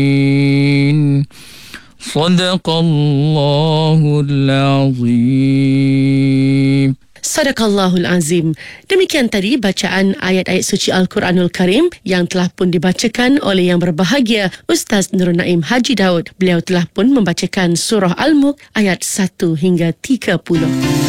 Sadaqallahul Azim. Sadaqallahul Azim. Demikian tadi bacaan ayat-ayat suci Al-Quranul Karim yang telah pun dibacakan oleh yang berbahagia Ustaz Nurul Naim Haji Daud. Beliau telah pun membacakan surah Al-Mulk ayat 1 hingga 30.